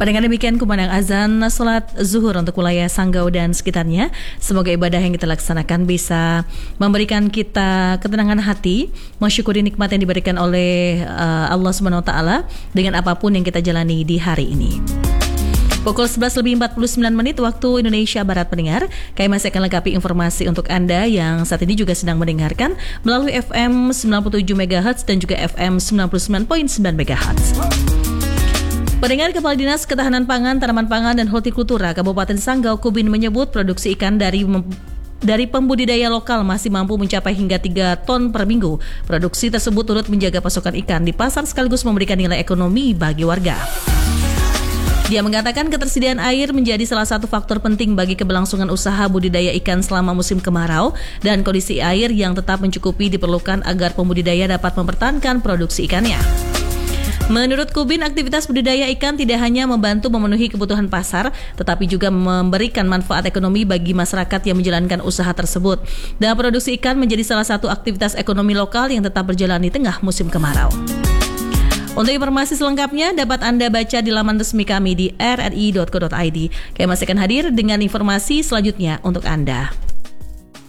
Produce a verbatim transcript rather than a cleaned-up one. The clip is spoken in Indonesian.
Pendengar, demikian kumandang azan salat zuhur untuk wilayah Sanggau dan sekitarnya. Semoga ibadah yang kita laksanakan bisa memberikan kita ketenangan hati, mensyukuri nikmat yang diberikan oleh uh, Allah subhanahu wa taala dengan apapun yang kita jalani di hari ini. Pukul sebelas lebih empat puluh sembilan menit waktu Indonesia Barat, pendengar. Kami masih akan lengkapi informasi untuk Anda yang saat ini juga sedang mendengarkan melalui F M sembilan puluh tujuh megahertz dan juga F M sembilan puluh sembilan koma sembilan megahertz. Pendengar, Kepala Dinas Ketahanan Pangan, Tanaman Pangan dan Hortikultura Kabupaten Sanggau Kubin menyebut produksi ikan dari mem- dari pembudidaya lokal masih mampu mencapai hingga tiga ton per minggu. Produksi tersebut turut menjaga pasokan ikan di pasar sekaligus memberikan nilai ekonomi bagi warga. Dia mengatakan ketersediaan air menjadi salah satu faktor penting bagi keberlangsungan usaha budidaya ikan selama musim kemarau, dan kondisi air yang tetap mencukupi diperlukan agar pembudidaya dapat mempertahankan produksi ikannya. Menurut Kubin, aktivitas budidaya ikan tidak hanya membantu memenuhi kebutuhan pasar, tetapi juga memberikan manfaat ekonomi bagi masyarakat yang menjalankan usaha tersebut. Dan produksi ikan menjadi salah satu aktivitas ekonomi lokal yang tetap berjalan di tengah musim kemarau. Untuk informasi selengkapnya dapat Anda baca di laman resmi kami di r r i dot co dot i d. Kami masih akan hadir dengan informasi selanjutnya untuk Anda.